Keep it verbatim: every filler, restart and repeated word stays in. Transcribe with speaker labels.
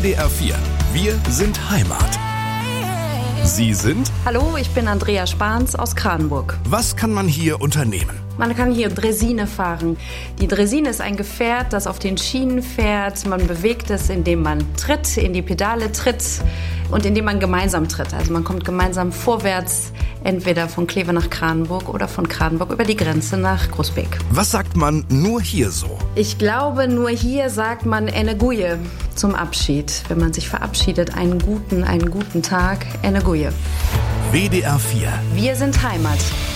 Speaker 1: D R vier. Wir sind Heimat. Sie sind?
Speaker 2: Hallo, ich bin Andrea Spahns aus Kranenburg.
Speaker 1: Was kann man hier unternehmen?
Speaker 2: Man kann hier Draisine fahren. Die Draisine ist ein Gefährt, das auf den Schienen fährt. Man bewegt es, indem man tritt, in die Pedale tritt und indem man gemeinsam tritt. Also man kommt gemeinsam vorwärts, entweder von Kleve nach Kranenburg oder von Kranenburg über die Grenze nach Groesbeek.
Speaker 1: Was sagt man nur hier so?
Speaker 2: Ich glaube, nur hier sagt man Ene Goeie zum Abschied. Wenn man sich verabschiedet, einen guten, einen guten Tag, Ene Goeie.
Speaker 1: W D R vier.
Speaker 2: Wir sind Heimat.